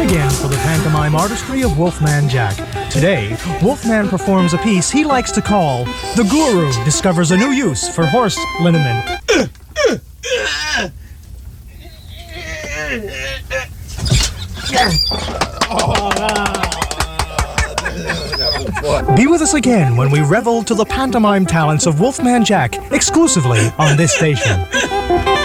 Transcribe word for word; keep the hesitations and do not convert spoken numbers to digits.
again for the pantomime artistry of Wolfman Jack. Today, Wolfman performs a piece he likes to call The Guru Discovers a New Use for Horse Liniment. Be with us again when we revel to the pantomime talents of Wolfman Jack, exclusively on this station.